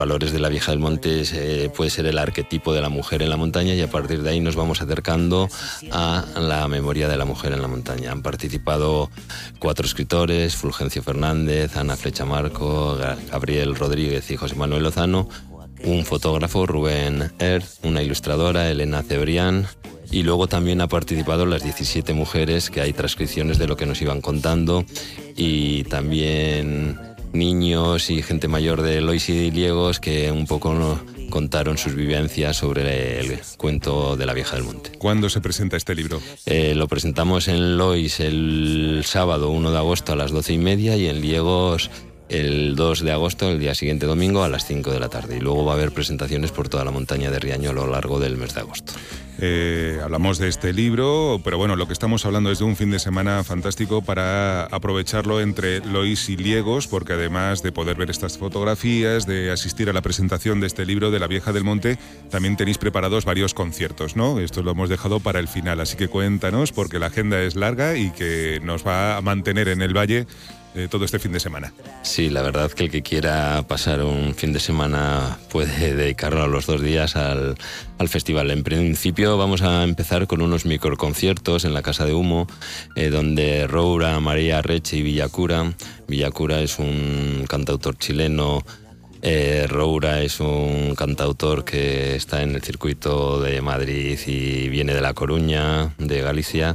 valores de la Vieja del Monte puede ser el arquetipo de la mujer en la montaña, y a partir de ahí nos vamos acercando a la memoria de la mujer en la montaña. Han participado 4 escritores: Fulgencio Fernández, Ana Flecha Marco, Gabriel Rodríguez y José Manuel Lozano, un fotógrafo, Rubén Erd, una ilustradora, Elena Cebrián, y luego también ha participado las 17 mujeres, que hay transcripciones de lo que nos iban contando, y también niños y gente mayor de Lois y Liegos que un poco contaron sus vivencias sobre el cuento de la Vieja del Monte. ¿Cuándo se presenta este libro? Lo presentamos en Lois el sábado 1 de agosto a las 12:30 y en Liegos el 2 de agosto, el día siguiente domingo, a las 5 de la tarde. Y luego va a haber presentaciones por toda la montaña de Riaño a lo largo del mes de agosto. Hablamos de este libro, pero bueno, lo que estamos hablando es de un fin de semana fantástico para aprovecharlo entre Lois y Liegos, porque además de poder ver estas fotografías, de asistir a la presentación de este libro de la Vieja del Monte, también tenéis preparados varios conciertos, ¿no? Esto lo hemos dejado para el final, así que cuéntanos, porque la agenda es larga y que nos va a mantener en el valle todo este fin de semana. Sí, la verdad que el que quiera pasar un fin de semana puede dedicarlo a los 2 días al festival. En principio vamos a empezar con unos microconciertos en la Casa de Humo, donde Roura, María Arreche y Villacura. Villacura es un cantautor chileno. Roura es un cantautor que está en el circuito de Madrid y viene de La Coruña, de Galicia,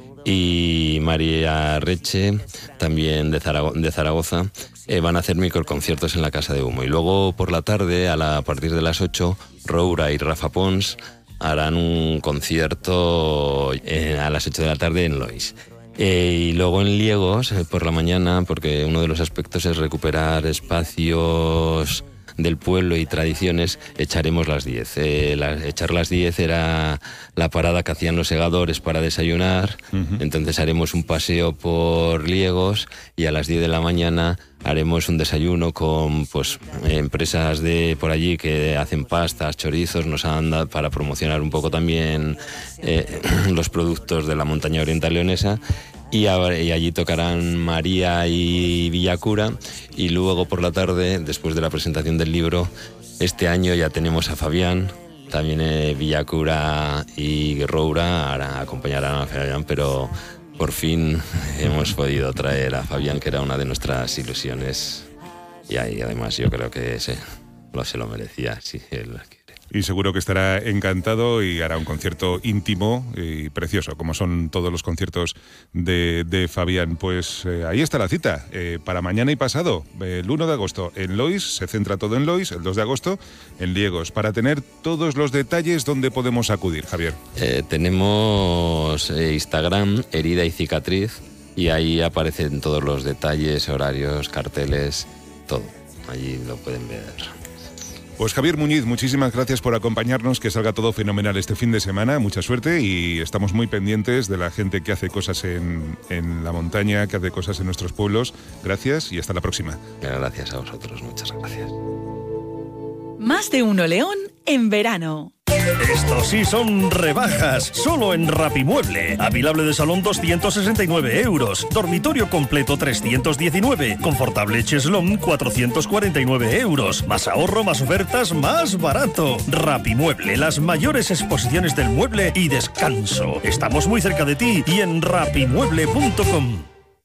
y María Reche, también de Zaragoza, van a hacer microconciertos en la Casa de Humo. Y luego por la tarde, a partir de las 8, Roura y Rafa Pons harán un concierto a las 8 de la tarde en Lois. Y luego en Liegos, por la mañana, porque uno de los aspectos es recuperar espacios del pueblo y tradiciones, echaremos las 10. Echar las 10 era la parada que hacían los segadores para desayunar. Entonces haremos un paseo por Liegos y a las 10 de la mañana haremos un desayuno con empresas de por allí que hacen pastas, chorizos, nos han dado para promocionar un poco también los productos de la montaña oriental leonesa. Y allí tocarán María y Villacura, y luego por la tarde, después de la presentación del libro, este año ya tenemos a Fabián, también Villacura y Roura acompañarán a Fabián, pero por fin hemos podido traer a Fabián, que era una de nuestras ilusiones, y ahí además yo creo que se lo merecía, sí, él. Y seguro que estará encantado y hará un concierto íntimo y precioso, como son todos los conciertos de Fabián. Pues ahí está la cita, para mañana y pasado, el 1 de agosto en Lois, se centra todo en Lois, el 2 de agosto en Liegos. Para tener todos los detalles, ¿dónde podemos acudir, Javier? Tenemos Instagram, Herida y Cicatriz, y ahí aparecen todos los detalles, horarios, carteles, todo. Allí lo pueden ver. Pues Javier Muñiz, muchísimas gracias por acompañarnos, que salga todo fenomenal este fin de semana, mucha suerte, y estamos muy pendientes de la gente que hace cosas en la montaña, que hace cosas en nuestros pueblos. Gracias y hasta la próxima. Gracias a vosotros, muchas gracias. Más de Uno León en verano. Estos sí son rebajas, solo en Rapimueble. Avilable de salón 269 euros, dormitorio completo 319, confortable cheslón 449 euros. Más ahorro, más ofertas, más barato. Rapimueble, las mayores exposiciones del mueble y descanso. Estamos muy cerca de ti y en rapimueble.com.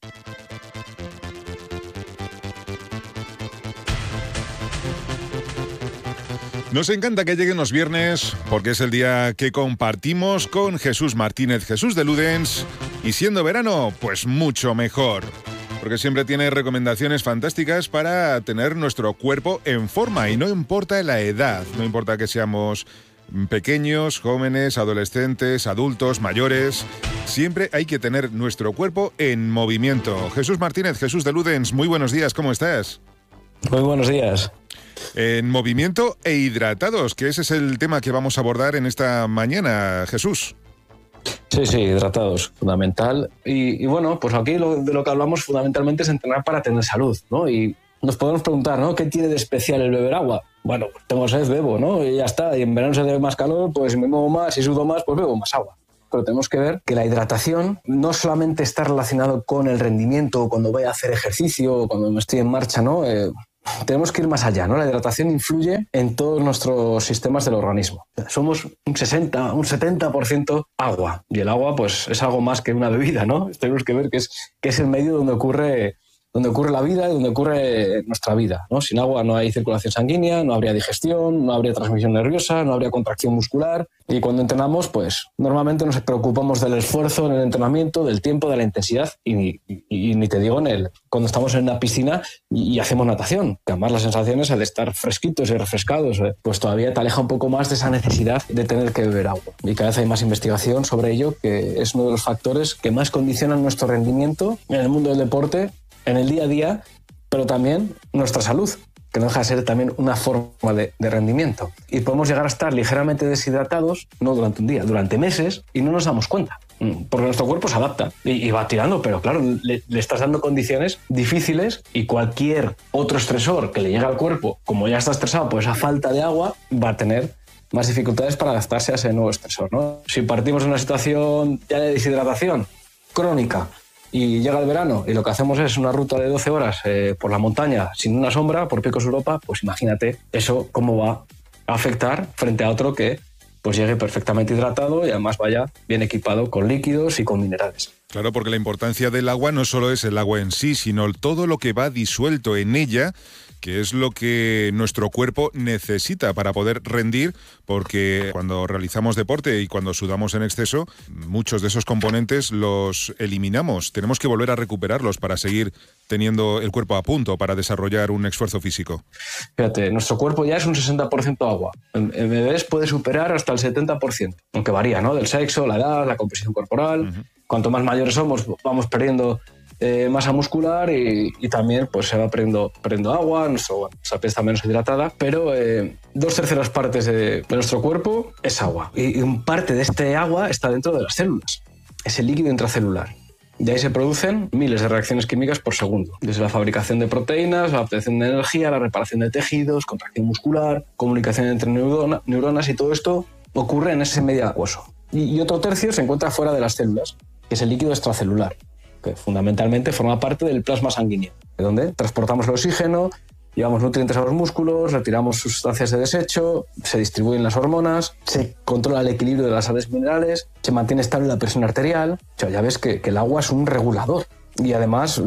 Nos encanta que lleguen los viernes porque es el día que compartimos con Jesús Martínez, Jesús de Ludens, y siendo verano, pues mucho mejor, porque siempre tiene recomendaciones fantásticas para tener nuestro cuerpo en forma, y no importa la edad, no importa que seamos pequeños, jóvenes, adolescentes, adultos, mayores, siempre hay que tener nuestro cuerpo en movimiento. Jesús Martínez, Jesús de Ludens, muy buenos días, ¿cómo estás? Muy buenos días. En movimiento e hidratados, que ese es el tema que vamos a abordar en esta mañana, Jesús. Sí, hidratados, fundamental. Y bueno, pues aquí de lo que hablamos fundamentalmente es entrenar para tener salud, ¿no? Y nos podemos preguntar, ¿no? ¿Qué tiene de especial el beber agua? Bueno, pues tengo sed, bebo, ¿no? Y ya está. Y en verano se debe más calor, pues si me muevo más, si sudo más, pues bebo más agua. Pero tenemos que ver que la hidratación no solamente está relacionado con el rendimiento, cuando voy a hacer ejercicio o cuando me estoy en marcha, ¿no? tenemos que ir más allá, ¿no? La hidratación influye en todos nuestros sistemas del organismo. Somos un 60, un 70% agua, y el agua pues es algo más que una bebida, ¿no? Tenemos que ver que es el medio donde ocurre la vida y donde ocurre nuestra vida, ¿no? Sin agua no hay circulación sanguínea, no habría digestión, no habría transmisión nerviosa, no habría contracción muscular. Y cuando entrenamos, pues normalmente nos preocupamos del esfuerzo en el entrenamiento, del tiempo, de la intensidad y ni te digo cuando estamos en una piscina y hacemos natación, que además las sensaciones de estar fresquitos y refrescados, pues todavía te aleja un poco más de esa necesidad de tener que beber agua. Y cada vez hay más investigación sobre ello, que es uno de los factores que más condicionan nuestro rendimiento en el mundo del deporte, en el día a día, pero también nuestra salud, que no deja de ser también una forma de rendimiento. Y podemos llegar a estar ligeramente deshidratados, no durante un día, durante meses, y no nos damos cuenta, porque nuestro cuerpo se adapta y va tirando, pero claro, le estás dando condiciones difíciles y cualquier otro estresor que le llegue al cuerpo, como ya está estresado por esa falta de agua, va a tener más dificultades para adaptarse a ese nuevo estresor, ¿no? Si partimos de una situación ya de deshidratación crónica, y llega el verano y lo que hacemos es una ruta de 12 horas por la montaña sin una sombra, por Picos Europa, pues imagínate eso cómo va a afectar frente a otro que pues llegue perfectamente hidratado y además vaya bien equipado con líquidos y con minerales. Claro, porque la importancia del agua no solo es el agua en sí, sino todo lo que va disuelto en ella, que es lo que nuestro cuerpo necesita para poder rendir, porque cuando realizamos deporte y cuando sudamos en exceso, muchos de esos componentes los eliminamos. Tenemos que volver a recuperarlos para seguir teniendo el cuerpo a punto para desarrollar un esfuerzo físico. Fíjate, nuestro cuerpo ya es un 60% agua. En bebés puede superar hasta el 70%, aunque varía, ¿no? Del sexo, la edad, la composición corporal. Uh-huh. Cuanto más mayores somos, vamos perdiendo masa muscular y también pues se va perdiendo agua, nuestra piel está menos hidratada, pero 2/3 partes de nuestro cuerpo es agua. Y parte de este agua está dentro de las células, es el líquido intracelular. De ahí se producen miles de reacciones químicas por segundo, desde la fabricación de proteínas, la obtención de energía, la reparación de tejidos, contracción muscular, comunicación entre neuronas, y todo esto ocurre en ese medio acuoso. Y otro tercio se encuentra fuera de las células, que es el líquido extracelular, que fundamentalmente forma parte del plasma sanguíneo, de donde transportamos el oxígeno, llevamos nutrientes a los músculos, retiramos sustancias de desecho, se distribuyen las hormonas, se controla el equilibrio de las sales minerales, se mantiene estable la presión arterial. O sea, ya ves que el agua es un regulador y además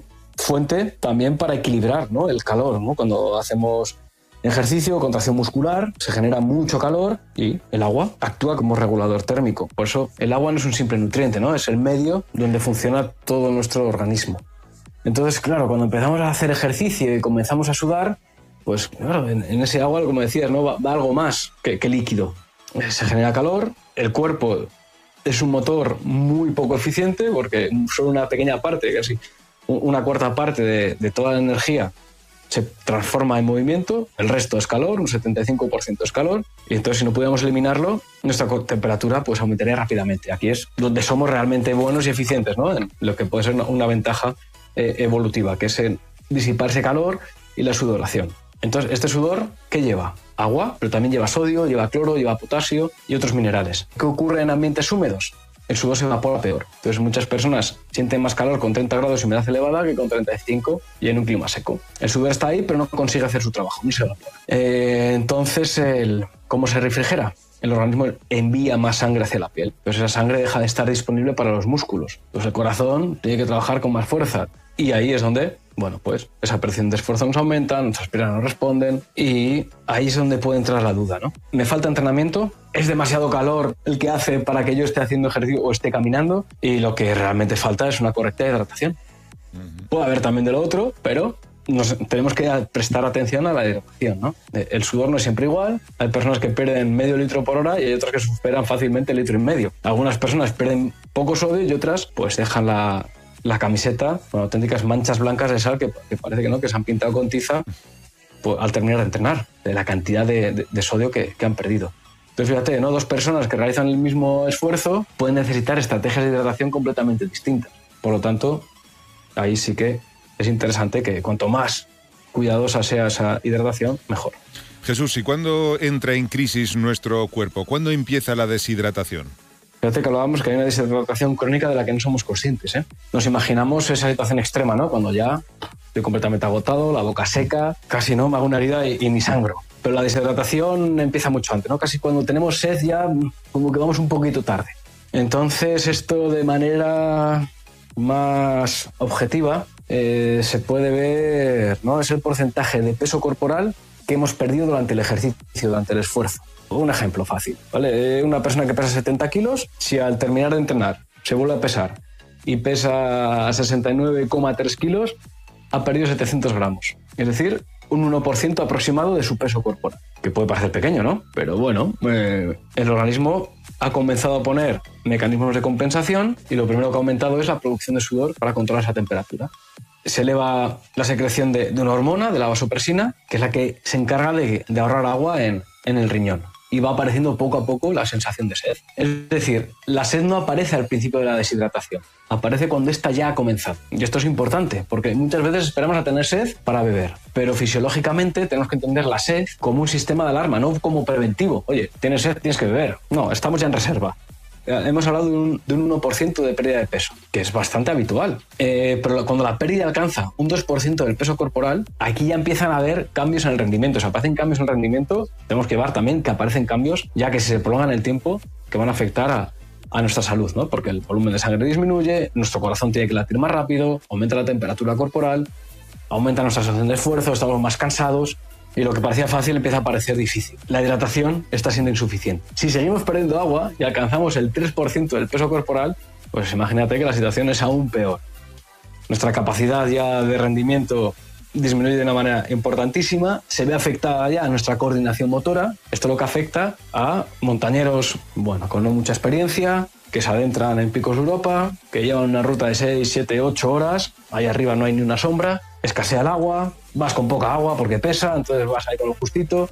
fuente también para equilibrar, ¿no? El calor, ¿no? Cuando hacemos ejercicio, contracción muscular, se genera mucho calor y el agua actúa como regulador térmico. Por eso el agua no es un simple nutriente, ¿no? Es el medio donde funciona todo nuestro organismo. Entonces, claro, cuando empezamos a hacer ejercicio y comenzamos a sudar, pues claro, en ese agua, como decías, ¿no? va algo más que líquido. Se genera calor, el cuerpo es un motor muy poco eficiente porque solo una pequeña parte, casi una cuarta parte de toda la energía se transforma en movimiento, el resto es calor, un 75% es calor, y entonces si no pudiéramos eliminarlo, nuestra temperatura pues aumentaría rápidamente. Aquí es donde somos realmente buenos y eficientes, ¿no? En lo que puede ser una ventaja evolutiva, que es el disiparse calor y la sudoración. Entonces, este sudor, ¿qué lleva? Agua, pero también lleva sodio, lleva cloro, lleva potasio y otros minerales. ¿Qué ocurre en ambientes húmedos? El sudor se evapora peor. Entonces muchas personas sienten más calor con 30 grados y humedad elevada que con 35 y en un clima seco. El sudor está ahí, pero no consigue hacer su trabajo, no se evapora. Entonces, ¿cómo se refrigera? El organismo envía más sangre hacia la piel. Entonces esa sangre deja de estar disponible para los músculos. Entonces el corazón tiene que trabajar con más fuerza. Y ahí es donde, bueno, pues esa presión de esfuerzo nos aumenta, nuestras piernas no responden y ahí es donde puede entrar la duda, ¿no? ¿Me falta entrenamiento? ¿Es demasiado calor el que hace para que yo esté haciendo ejercicio o esté caminando? Y lo que realmente falta es una correcta hidratación. Puede haber también de lo otro, pero tenemos que prestar atención a la hidratación, ¿no? El sudor no es siempre igual. Hay personas que pierden medio litro por hora y hay otras que superan fácilmente el 1,5 litros. Algunas personas pierden poco sodio y otras pues dejan la camiseta con auténticas manchas blancas de sal que parece que no, que se han pintado con tiza pues, al terminar de entrenar, de la cantidad de sodio que han perdido. Entonces fíjate, ¿no? Dos personas que realizan el mismo esfuerzo pueden necesitar estrategias de hidratación completamente distintas. Por lo tanto, ahí sí que es interesante que cuanto más cuidadosa sea esa hidratación, mejor. Jesús, ¿y cuándo entra en crisis nuestro cuerpo? ¿Cuándo empieza la deshidratación? Fíjate que hablábamos que hay una deshidratación crónica de la que no somos conscientes, ¿eh? Nos imaginamos esa situación extrema, ¿no? Cuando ya estoy completamente agotado, la boca seca, casi no me hago una herida y ni sangro. Pero la deshidratación empieza mucho antes, ¿no? Casi cuando tenemos sed ya como que vamos un poquito tarde. Entonces esto de manera más objetiva se puede ver, ¿no? Es el porcentaje de peso corporal que hemos perdido durante el ejercicio, durante el esfuerzo. Un ejemplo fácil, ¿vale? Una persona que pesa 70 kilos, si al terminar de entrenar se vuelve a pesar y pesa 69,3 kilos, ha perdido 700 gramos. Es decir, un 1% aproximado de su peso corporal. Que puede parecer pequeño, ¿no? Pero bueno, el organismo ha comenzado a poner mecanismos de compensación y lo primero que ha aumentado es la producción de sudor para controlar esa temperatura. Se eleva la secreción de una hormona, de la vasopresina, que es la que se encarga de ahorrar agua en el riñón. Y va apareciendo poco a poco la sensación de sed. Es decir, la sed no aparece al principio de la deshidratación, aparece cuando esta ya ha comenzado. Y esto es importante, porque muchas veces esperamos a tener sed para beber, pero fisiológicamente tenemos que entender la sed como un sistema de alarma, no como preventivo. Oye, tienes sed, tienes que beber. No, estamos ya en reserva. Hemos hablado de un 1% de pérdida de peso, que es bastante habitual. Pero cuando la pérdida alcanza un 2% del peso corporal, aquí ya empiezan a haber cambios en el rendimiento. Si aparecen cambios en el rendimiento, tenemos que ver también que aparecen cambios, ya que si se prolongan el tiempo, que van a afectar a nuestra salud, ¿no? Porque el volumen de sangre disminuye, nuestro corazón tiene que latir más rápido, aumenta la temperatura corporal, aumenta nuestra sensación de esfuerzo, estamos más cansados. Y lo que parecía fácil empieza a parecer difícil. La hidratación está siendo insuficiente. Si seguimos perdiendo agua y alcanzamos el 3% del peso corporal, pues imagínate que la situación es aún peor. Nuestra capacidad ya de rendimiento disminuye de una manera importantísima, se ve afectada ya nuestra coordinación motora. Esto es lo que afecta a montañeros, bueno, con no mucha experiencia, que se adentran en picos de Europa, que llevan una ruta de 6, 7, 8 horas, ahí arriba no hay ni una sombra, escasea el agua, vas con poca agua porque pesa, entonces vas ahí con lo justito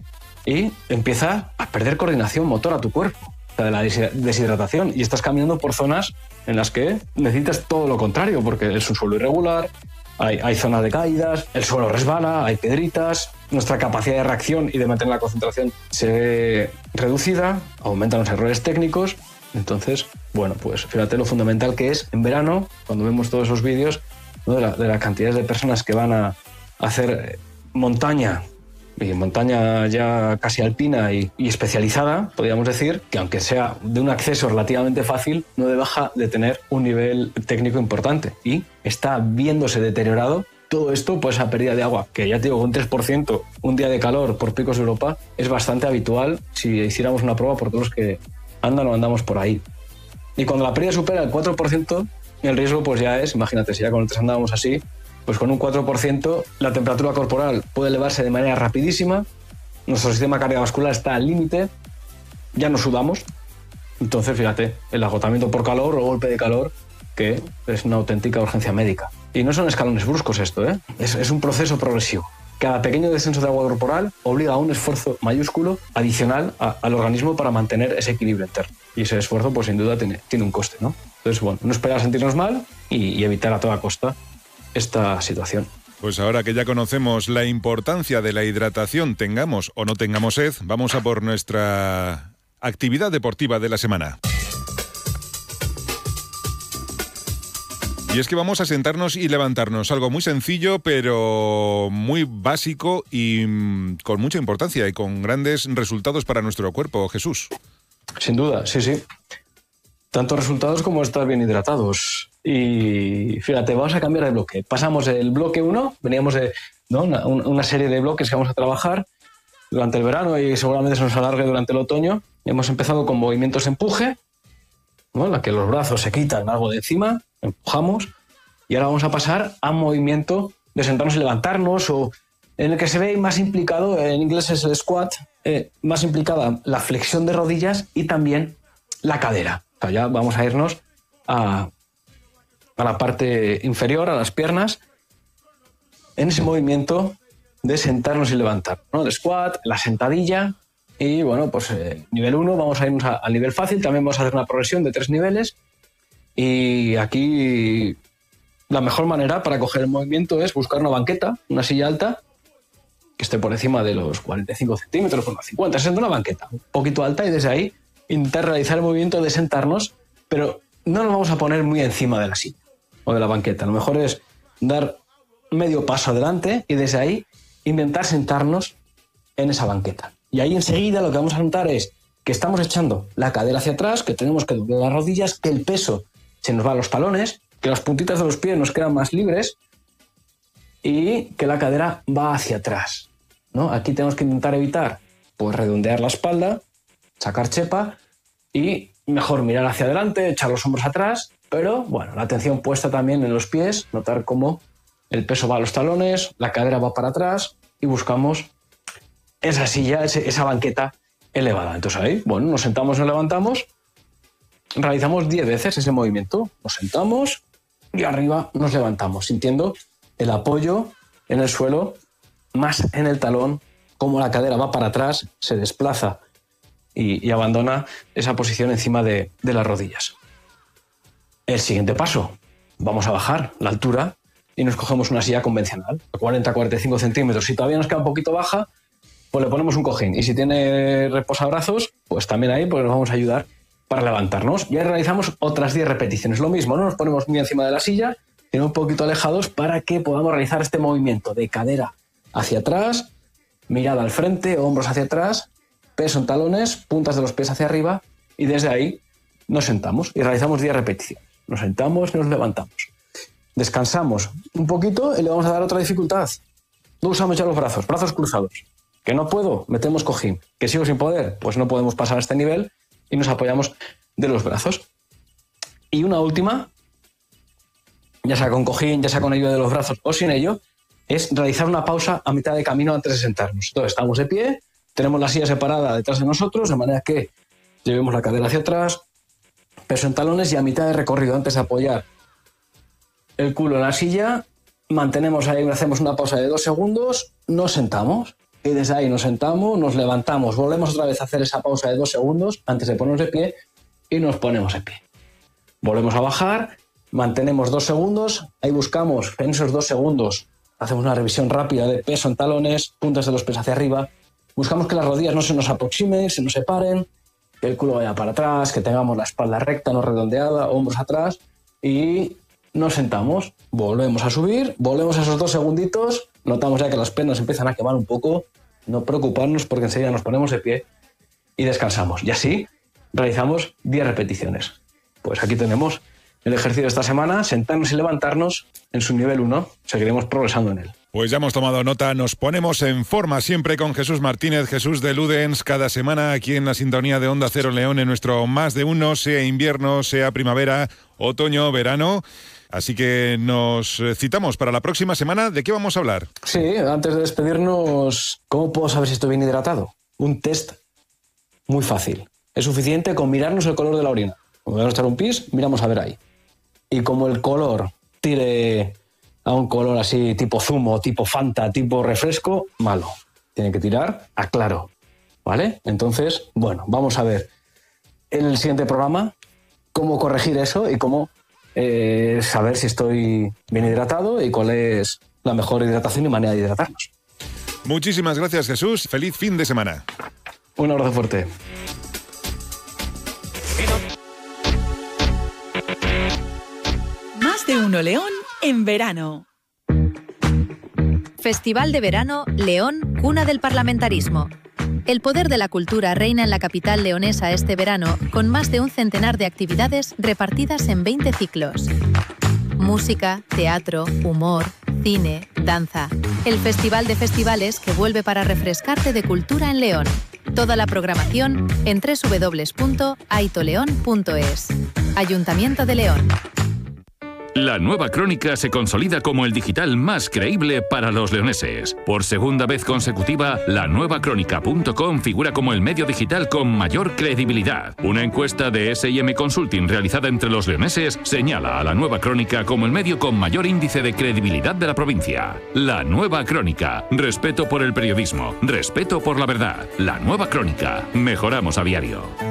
y empieza a perder coordinación motora tu cuerpo, o sea, de la deshidratación, y estás caminando por zonas en las que necesitas todo lo contrario, porque es un suelo irregular, hay zonas de caídas, el suelo resbala, hay piedritas, nuestra capacidad de reacción y de mantener la concentración se ve reducida, aumentan los errores técnicos. Entonces, bueno, pues fíjate lo fundamental que es en verano, cuando vemos todos esos vídeos, ¿no? de la cantidad de personas que van a hacer montaña, y montaña ya casi alpina y especializada, podríamos decir, que aunque sea de un acceso relativamente fácil, no deja de tener un nivel técnico importante y está viéndose deteriorado todo esto, pues a pérdida de agua, que ya te digo, un 3%, un día de calor por picos de Europa, es bastante habitual si hiciéramos una prueba por todos los que andan o andamos por ahí. Y cuando la pérdida supera el 4%, el riesgo pues ya es, imagínate, si ya con el 3 andábamos así, pues con un 4% la temperatura corporal puede elevarse de manera rapidísima, nuestro sistema cardiovascular está al límite, ya no sudamos, entonces fíjate, el agotamiento por calor o golpe de calor, que es una auténtica urgencia médica. Y no son escalones bruscos esto, es un proceso progresivo. Cada pequeño descenso de agua corporal obliga a un esfuerzo mayúsculo adicional al organismo para mantener ese equilibrio interno. Y ese esfuerzo, pues sin duda, tiene un coste, ¿no? Entonces, bueno, no esperar a sentirnos mal y evitar a toda costa esta situación. Pues ahora que ya conocemos la importancia de la hidratación, tengamos o no tengamos sed, vamos a por nuestra actividad deportiva de la semana. Y es que vamos a sentarnos y levantarnos, algo muy sencillo, pero muy básico y con mucha importancia y con grandes resultados para nuestro cuerpo, Jesús. Sin duda, sí. Tanto resultados como estar bien hidratados. Y fíjate, vamos a cambiar de bloque. Pasamos del bloque 1, veníamos de una serie de bloques que vamos a trabajar durante el verano y seguramente se nos alargue durante el otoño. Hemos empezado con movimientos de empuje, ¿no? En la que los brazos se quitan algo de encima, empujamos, y ahora vamos a pasar a un movimiento de sentarnos y levantarnos, o en el que se ve más implicado, en inglés es el squat, más implicada la flexión de rodillas y también la cadera. O sea, ya vamos a irnos a la parte inferior, a las piernas, en ese movimiento de sentarnos y levantar, ¿no? El squat, la sentadilla. Y bueno, pues nivel 1, vamos a irnos al nivel fácil, también vamos a hacer una progresión de 3 niveles. Y aquí la mejor manera para coger el movimiento es buscar una banqueta, una silla alta, que esté por encima de los 45 centímetros, por los 50, siendo una banqueta un poquito alta, y desde ahí intentar realizar el movimiento de sentarnos, pero no nos vamos a poner muy encima de la silla o de la banqueta. Lo mejor es dar medio paso adelante y desde ahí intentar sentarnos en esa banqueta. Y ahí enseguida lo que vamos a notar es que estamos echando la cadera hacia atrás, que tenemos que doblar las rodillas, que el peso se nos va a los talones, que las puntitas de los pies nos quedan más libres y que la cadera va hacia atrás, ¿no? Aquí tenemos que intentar evitar pues redondear la espalda, sacar chepa y mejor mirar hacia adelante, echar los hombros atrás, pero bueno, la atención puesta también en los pies, notar cómo el peso va a los talones, la cadera va para atrás y buscamos esa silla, esa banqueta elevada. Entonces ahí, bueno, nos sentamos, nos levantamos, realizamos 10 veces ese movimiento. Nos sentamos y arriba nos levantamos, sintiendo el apoyo en el suelo, más en el talón, como la cadera va para atrás, se desplaza y abandona esa posición encima de las rodillas. El siguiente paso, vamos a bajar la altura y nos cogemos una silla convencional, a 40-45 centímetros. Si todavía nos queda un poquito baja, pues le ponemos un cojín. Y si tiene reposabrazos, pues también ahí pues nos vamos a ayudar para levantarnos. Y ahí realizamos otras 10 repeticiones. Lo mismo, no nos ponemos muy encima de la silla, sino un poquito alejados para que podamos realizar este movimiento de cadera hacia atrás, mirada al frente, hombros hacia atrás, peso en talones, puntas de los pies hacia arriba y desde ahí nos sentamos y realizamos 10 repeticiones. Nos sentamos y nos levantamos. Descansamos un poquito y le vamos a dar otra dificultad. No usamos ya los brazos cruzados. Que no puedo, metemos cojín. Que sigo sin poder, pues no podemos pasar a este nivel y nos apoyamos de los brazos. Y una última, ya sea con cojín, ya sea con ayuda de los brazos o sin ello, es realizar una pausa a mitad de camino antes de sentarnos. Entonces estamos de pie, tenemos la silla separada detrás de nosotros, de manera que llevemos la cadera hacia atrás, peso en talones y a mitad de recorrido, antes de apoyar el culo en la silla, mantenemos ahí, hacemos una pausa de 2 segundos, nos sentamos y desde ahí nos sentamos, nos levantamos, volvemos otra vez a hacer esa pausa de 2 segundos antes de ponernos de pie y nos ponemos de pie. Volvemos a bajar, mantenemos 2 segundos, ahí buscamos en esos 2 segundos, hacemos una revisión rápida de peso en talones, puntas de los pies hacia arriba, buscamos que las rodillas no se nos aproximen, se nos separen, que el culo vaya para atrás, que tengamos la espalda recta, no redondeada, hombros atrás y nos sentamos, volvemos a subir, volvemos a esos 2 segunditos, notamos ya que las piernas empiezan a quemar un poco, no preocuparnos porque enseguida nos ponemos de pie y descansamos. Y así realizamos 10 repeticiones. Pues aquí tenemos el ejercicio de esta semana, sentarnos y levantarnos en su nivel 1, seguiremos progresando en él. Pues ya hemos tomado nota, nos ponemos en forma siempre con Jesús Martínez, Jesús de Ludens, cada semana aquí en la sintonía de Onda Cero León, en nuestro Más de Uno, sea invierno, sea primavera, otoño, verano. Así que nos citamos para la próxima semana. ¿De qué vamos a hablar? Sí, antes de despedirnos, ¿cómo puedo saber si estoy bien hidratado? Un test muy fácil. Es suficiente con mirarnos el color de la orina. Cuando vamos a echar un pis, miramos a ver ahí. Y como el color tire a un color así tipo zumo, tipo Fanta, tipo refresco, malo. Tiene que tirar a claro, ¿vale? Entonces, bueno, vamos a ver en el siguiente programa cómo corregir eso y cómo saber si estoy bien hidratado y cuál es la mejor hidratación y manera de hidratarnos. Muchísimas gracias, Jesús. Feliz fin de semana. Un abrazo fuerte. Más de Uno León en verano. Festival de Verano León, cuna del parlamentarismo. El poder de la cultura reina en la capital leonesa este verano, con más de un centenar de actividades repartidas en 20 ciclos. Música, teatro, humor, cine, danza. El Festival de Festivales que vuelve para refrescarte de cultura en León. Toda la programación en www.aitoleon.es. Ayuntamiento de León. La Nueva Crónica se consolida como el digital más creíble para los leoneses. Por segunda vez consecutiva, lanuevacrónica.com figura como el medio digital con mayor credibilidad. Una encuesta de S&M Consulting realizada entre los leoneses señala a La Nueva Crónica como el medio con mayor índice de credibilidad de la provincia. La Nueva Crónica. Respeto por el periodismo. Respeto por la verdad. La Nueva Crónica. Mejoramos a diario.